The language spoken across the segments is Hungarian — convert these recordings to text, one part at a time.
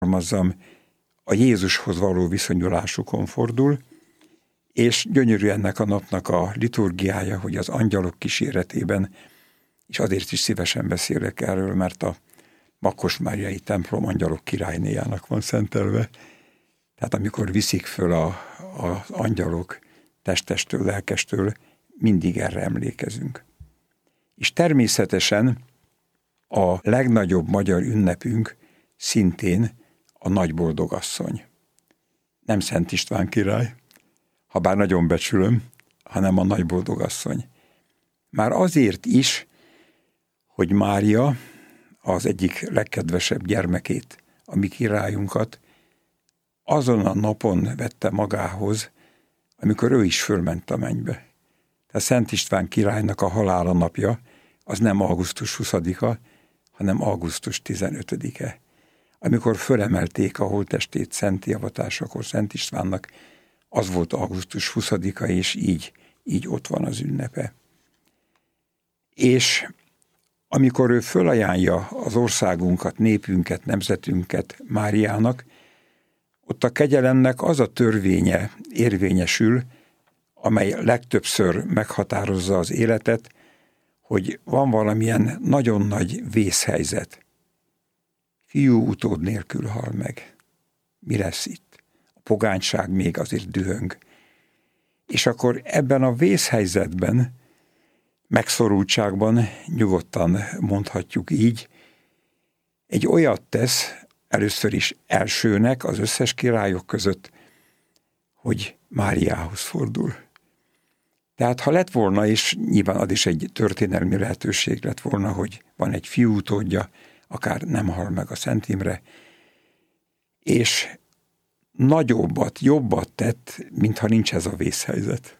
fogalmazzam, a Jézushoz való viszonyulásukon fordul, és gyönyörű ennek a napnak a liturgiája, hogy az angyalok kíséretében, és azért is szívesen beszélek erről, mert a Makkosmáriai templom angyalok királynéjának van szentelve. Tehát amikor viszik föl az angyalok testestől, lelkestől, mindig erre emlékezünk. És természetesen a legnagyobb magyar ünnepünk szintén a Nagyboldogasszony. Nem Szent István király, habár nagyon becsülöm, hanem a Nagyboldogasszony. Már azért is, hogy Mária az egyik legkedvesebb gyermekét, a mi királyunkat, azon a napon vette magához, amikor ő is fölment a mennybe. Tehát Szent István királynak a halála napja az nem augusztus 20-a, hanem augusztus 15-e. Amikor fölemelték a holttestét szenti avatásakor Szent Istvánnak, az volt augusztus 20-a, és így ott van az ünnepe. És amikor ő fölajánlja az országunkat, népünket, nemzetünket Máriának, ott a kegyelemnek az a törvénye érvényesül, amely legtöbbször meghatározza az életet, hogy van valamilyen nagyon nagy vészhelyzet. Fiú utód nélkül hal meg. Mi lesz itt? A pogányság még azért dühöng. És akkor ebben a vészhelyzetben, megszorultságban, nyugodtan mondhatjuk így, egy olyat tesz, először is elsőnek az összes királyok között, hogy Máriához fordul. Tehát ha lett volna, és nyilván az is egy történelmi lehetőség lett volna, hogy van egy fiú utódja, akár nem hal meg a Szent Imre, és nagyobbat, jobbat tett, mintha nincs ez a vészhelyzet.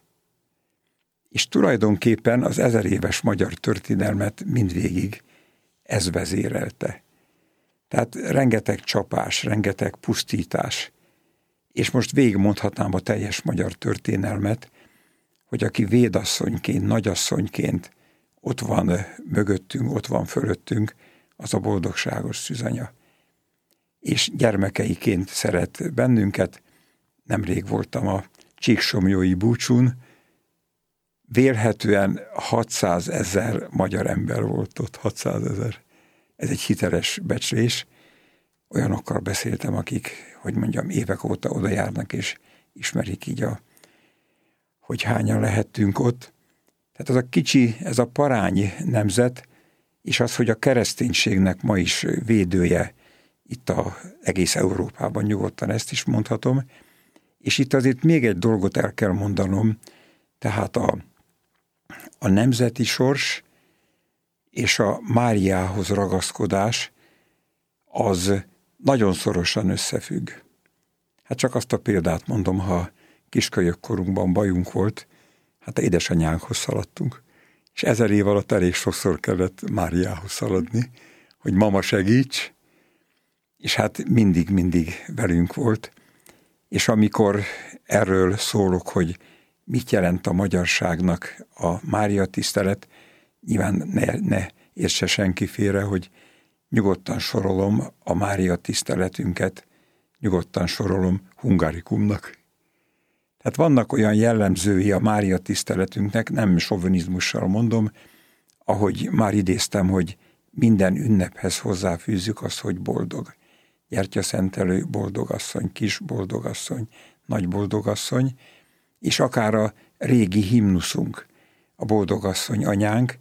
És tulajdonképpen az 1000 éves magyar történelmet mindvégig ez vezérelte. Tehát rengeteg csapás, rengeteg pusztítás, és most végigmondhatnám a teljes magyar történelmet, hogy aki védasszonyként, nagyasszonyként ott van mögöttünk, ott van fölöttünk, az a boldogságos szűzanya. És gyermekeiként szeret bennünket. Nemrég voltam a Csíksomlyói búcsún, vélhetően 600 000 magyar ember volt ott, 600 000. Ez egy hiteles becslés. Olyanokkal beszéltem, akik, hogy mondjam, évek óta oda járnak, és ismerik így hogy hányan lehettünk ott. Tehát az a kicsi, ez a parány nemzet, és az, hogy a kereszténységnek ma is védője itt egész Európában, nyugodtan ezt is mondhatom. És itt azért még egy dolgot el kell mondanom, tehát a nemzeti sors és a Máriához ragaszkodás az nagyon szorosan összefügg. Hát csak azt a példát mondom, ha kiskölyök korunkban bajunk volt, hát a édesanyánkhoz szaladtunk. És 1000 év alatt elég sokszor kellett Máriához szaladni, hogy mama segíts, és hát mindig velünk volt. És amikor erről szólok, hogy mit jelent a magyarságnak a Mária tisztelet, nyilván ne értse senki félre, hogy nyugodtan sorolom a Mária tiszteletünket, nyugodtan sorolom hungarikumnak. Tehát vannak olyan jellemzői a Mária tiszteletünknek, nem sovinizmussal mondom, ahogy már idéztem, hogy minden ünnephez hozzáfűzzük azt, hogy boldog. Gyertyaszentelő, boldogasszony, kis boldogasszony, nagy boldogasszony, és akár a régi himnuszunk, a boldogasszony anyánk.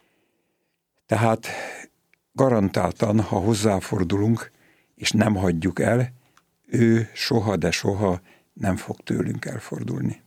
Tehát garantáltan, ha hozzáfordulunk, és nem hagyjuk el, ő soha, de soha nem fog tőlünk elfordulni.